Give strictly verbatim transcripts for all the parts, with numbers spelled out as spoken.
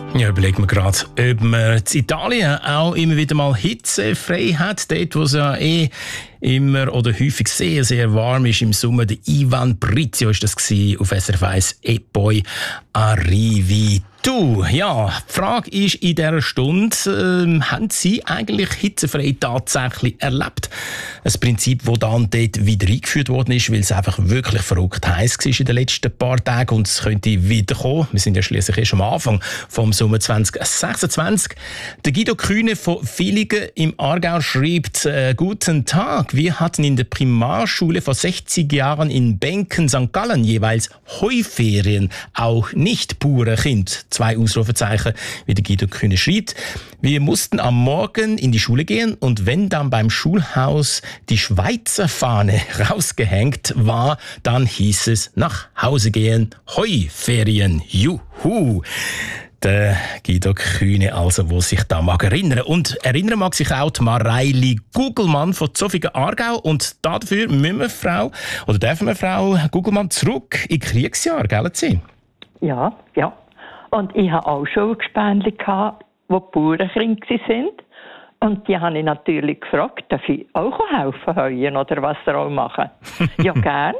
Ja, überlegen wir gerade, ob man in Italien auch immer wieder mal hitzefrei hat. Dort, wo es ja eh immer oder häufig sehr, sehr warm ist im Sommer. Der Ivan Brizio war das auf S R F eins. E poi arrivi tu. Ja, die Frage ist in dieser Stunde, äh, haben Sie eigentlich hitzefrei tatsächlich erlebt? Ein Prinzip, das dann dort wieder eingeführt worden ist, weil es einfach wirklich verrückt heiß war in den letzten paar Tagen und es könnte wiederkommen. Wir sind ja schliesslich erst am Anfang vom Sommer zwanzig sechsundzwanzig. Der Guido Kühne von Villingen im Aargau schreibt, äh, guten Tag, wir hatten in der Primarschule vor sechzig Jahren in Benken, Sankt Gallen jeweils Heuferien, auch nicht pure Kind. Zwei Ausrufezeichen, wie der Guido Kühne schreibt. Wir mussten am Morgen in die Schule gehen und wenn dann beim Schulhaus die Schweizer Fahne rausgehängt war, dann hieß es nach Hause gehen, Heuferien, juhu. Der Guido Kühne, also, wo sich da mag erinnern. Und erinnern mag sich auch die Mareili Gugelmann von Zofingen Aargau. Und dafür müssen wir Frau, oder dürfen wir Frau Gugelmann zurück in Kriegsjahr, gell Sie? Ja, ja. Und ich hatte auch Schulgespänli, die Bauernkinder waren. Und die habe ich natürlich gefragt, darf ich auch helfen heuen oder was sie auch machen? Ja, gern.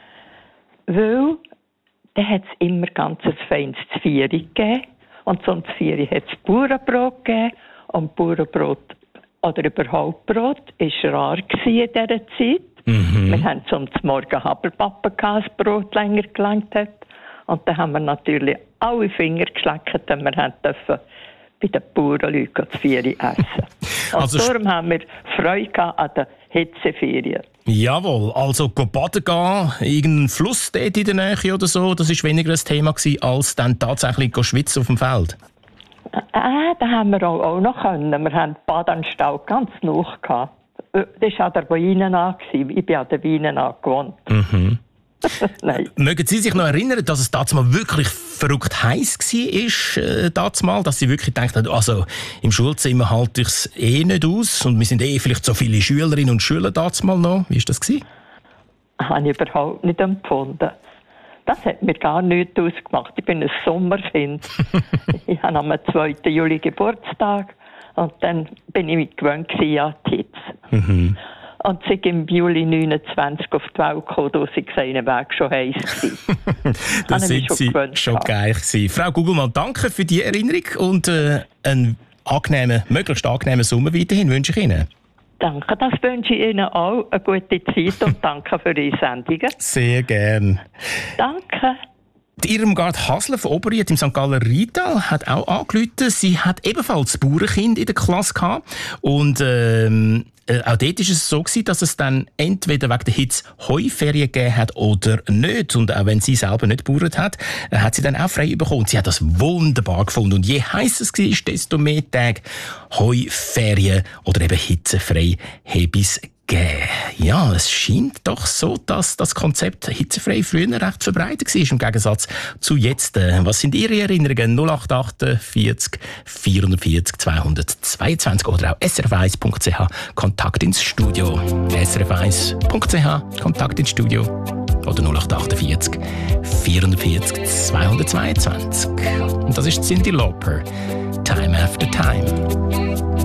Weil dann hat es immer ganz ein feines Vieri gegeben. Und zum Vieri hat es Bauernbrot gegeben. Und Bauernbrot oder überhaupt Brot war rar in dieser Zeit. Mhm. Wir haben zum Morgen Haberpappen gehabt, das Brot länger gelangt hat. Und dann haben wir natürlich alle Finger geschleckt, wenn wir dürfen bei den Bauernleuten das Vieri essen. Und also darum haben wir Freude an den Hitzeferien. Jawohl, also baden gehen, irgendein Fluss dort in der Nähe oder so, das war weniger ein Thema gewesen, als dann tatsächlich schwitzen auf dem Feld. Äh, das haben wir auch, auch noch können. Wir hatten die Badanstalt ganz nah gehabt. Das war an der Weinenau. Ich bin an der Weinenau gewohnt. Mhm. Nein. Mögen Sie sich noch erinnern, dass es damals wirklich verrückt heiß war, äh, damals, dass Sie wirklich gedacht also im Schulzimmer halte ich es eh nicht aus und wir sind eh vielleicht so viele Schülerinnen und Schüler damals noch. Wie war das? Das habe ich überhaupt nicht empfunden. Das hat mir gar nichts ausgemacht. Ich bin ein Sommerkind. Ich habe am zweiten Juli Geburtstag und dann bin ich mich gewöhnt an die Hitze. Mhm. Und sie im Juli neunundzwanzig auf die Welt gekommen, da sie gesehen Weg schon heiß war. Das sind Sie schon geil gewesen. Frau Gugelmann, danke für die Erinnerung und äh, einen angenehmen, möglichst angenehmen Sommer weiterhin wünsche ich Ihnen. Danke, das wünsche ich Ihnen auch. Eine gute Zeit und danke für Ihre Sendungen. Sehr gern. Danke. Die Irmgard Hasler von Oberried im Sankt Galler Rheintal hat auch angerufen. Sie hat ebenfalls Bauernkind in der Klasse gehabt. Und ähm, äh, auch dort war es so gewesen, dass es dann entweder wegen der Hitze Heuferien gegeben hat oder nicht. Und auch wenn sie selber nicht gebauert hat, äh, hat sie dann auch frei bekommen. Sie hat das wunderbar gefunden. Und je heißer es war, desto mehr Tage Heuferien oder eben hitzefrei habe es gegeben. Ja, es scheint doch so, dass das Konzept hitzefrei früher recht verbreitet war, im Gegensatz zu jetzt. Was sind Ihre Erinnerungen? null acht acht vierzig vierundvierzig zweihundertzweiundzwanzig oder auch s r f eins punkt c h Kontakt ins Studio. s r f eins punkt c h Kontakt ins Studio oder null acht acht vierzig vierundvierzig zweihundertzweiundzwanzig. Und das ist Cyndi Lauper. Time After Time.